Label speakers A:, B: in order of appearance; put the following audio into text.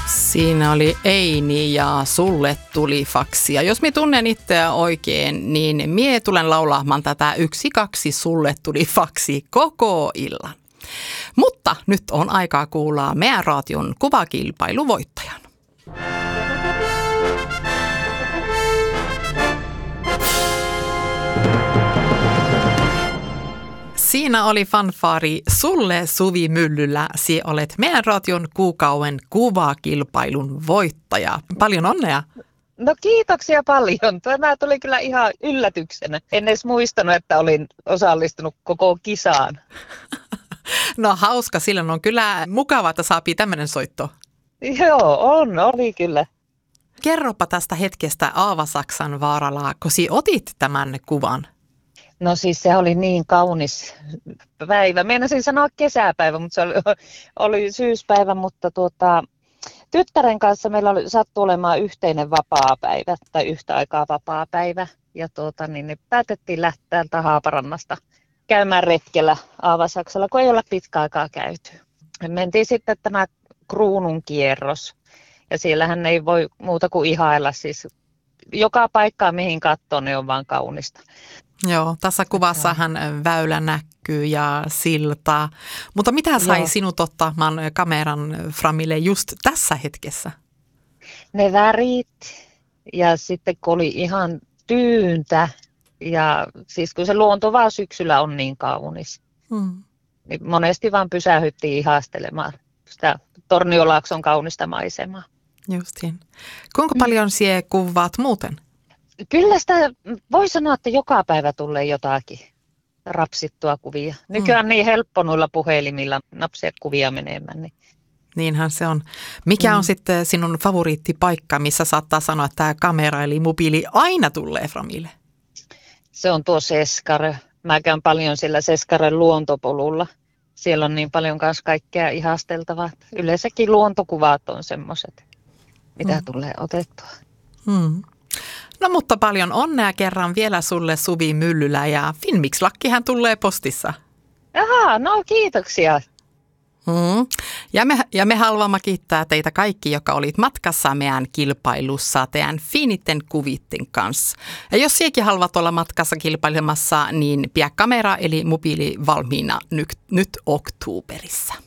A: Siinä oli Eini ja Sulle tuli faksi. Ja jos minä tunnen itseä oikein, niin mie tulen laulaamaan tätä 1-2 Sulle tuli faksi koko illan. Mutta nyt on aikaa kuulla meidän raation kuvakilpailuvoittajan. Siinä oli fanfaari Sulle Suvi Myllylä. Sie olet meidän raation kuukauden kuvakilpailun voittaja. Paljon onnea!
B: No kiitoksia paljon. Tämä tuli kyllä ihan yllätyksenä. En edes muistanut, että olin osallistunut koko kisaan.
A: No hauska, silloin on kyllä mukavaa, että saapii tämmöinen soitto.
B: Joo, oli kyllä.
A: Kerropa tästä hetkestä Aavasaksan vaaralla, kun otit tämän kuvan.
B: No siis se oli niin kaunis päivä. Meinasin sanoa kesäpäivä, mutta se oli syyspäivä, mutta tyttären kanssa meillä sattui olemaan yhteinen vapaapäivä tai yhtä aikaa vapaapäivä. Ja niin päätettiin lähteä täältä Haaparannasta käymään retkellä Aavasaksella, kun ei olla pitkä aikaa käyty. Me mentiin sitten tämä Kruunun kierros ja siellähän ei voi muuta kuin ihailla, siis joka paikkaa mihin katsoo, niin on vaan kaunista.
A: Joo, tässä kuvassahan väylä näkyy ja silta, mutta mitä sai sinut ottamaan kameran framille just tässä hetkessä?
B: Ne värit ja sitten kun oli ihan tyyntä ja siis kun se luonto vaan syksyllä on niin kaunis, niin monesti vaan pysähyttiin ihastelemaan sitä Torniolaakson kaunista maisemaa.
A: Justiin. Kuinka paljon sie kuvaat muuten?
B: Kyllä sitä voi sanoa, että joka päivä tulee jotakin rapsittua kuvia. Nykyään on niin helppo noilla puhelimilla napsia kuvia menemään. Niin.
A: Niinhän se on. Mikä on sitten sinun favoriittipaikka, missä saattaa sanoa, että tämä kamera eli mobiili aina tulee framille?
B: Se on tuo Seskarö. Mä käyn paljon sillä Seskaren luontopolulla. Siellä on niin paljon kanssa kaikkea ihasteltavaa. Yleensäkin luontokuvat on semmoiset, mitä tulee otettua.
A: No mutta paljon onnea kerran vielä sulle Suvi Myllylä ja Finmix-lakkihän tulee postissa.
B: Aha, no kiitoksia.
A: Ja me haluamme kiittää teitä kaikki, joka olit matkassa meidän kilpailussa teidän fiinitten kuvitten kanssa. Ja jos siekin haluat olla matkassa kilpailemassa, niin pidä kamera eli mobiili valmiina nyt oktoberissa.